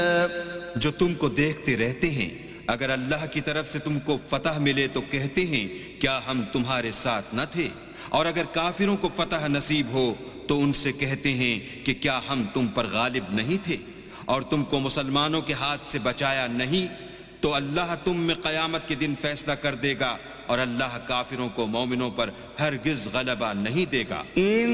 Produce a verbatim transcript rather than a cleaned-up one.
जो तुमको देखते रहते हैं। अगर अल्लाह की तरफ से तुमको फतह मिले तो कहते हैं क्या हम तुम्हारे साथ न थे, और अगर काफिरों को फतह नसीब हो तो उनसे कहते हैं कि क्या हम तुम पर गालिब नहीं थे और तुमको मुसलमानों के हाथ से बचाया नहीं। तो अल्लाह तुम में क़यामत के दिन फैसला कर देगा और अल्लाह काफिरों को मोमिनों पर हरगिज़ गलबा नहीं देगा।